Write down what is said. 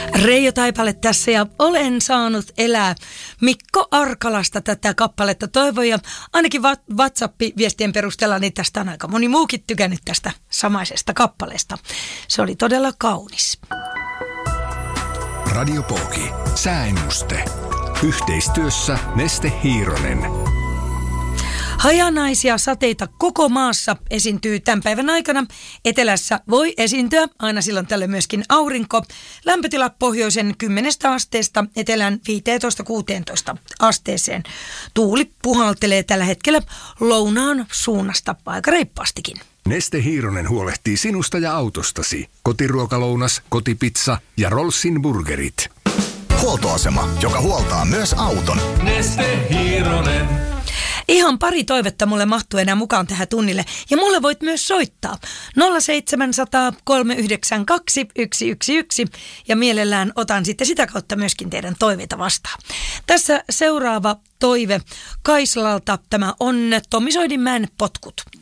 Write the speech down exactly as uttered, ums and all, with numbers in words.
Reijo Taipale tässä ja olen saanut elää Mikko Arkalasta tätä kappaletta toivoja. Ainakin WhatsApp-viestien perusteella niin tästä on aika moni muukin tykännyt tästä samaisesta kappaleesta. Se oli todella kaunis. Radio Pooki. Sääennuste. Yhteistyössä Neste Hiironen. Hajanaisia sateita koko maassa esiintyy tämän päivän aikana. Etelässä voi esiintyä aina silloin tällöin myöskin aurinko. Lämpötila pohjoisen kymmenestä asteesta etelän viisitoista kuusitoista asteeseen. Tuuli puhaltelee tällä hetkellä lounaan suunnasta aika reippaastikin. Neste Hiironen huolehtii sinusta ja autostasi. Kotiruokalounas, kotipizza ja Rollsin burgerit. Huoltoasema, joka huoltaa myös auton. Neste Hiironen. Ihan pari toivetta mulle mahtuu enää mukaan tähän tunnille. Ja mulle voit myös soittaa nolla seitsemän nolla nolla kolme yhdeksän kaksi yksi yksi yksi. Ja mielellään otan sitten sitä kautta myöskin teidän toiveita vastaan. Tässä seuraava toive Kaislalta. Tämä on Tommi Soidinmäen Potkut.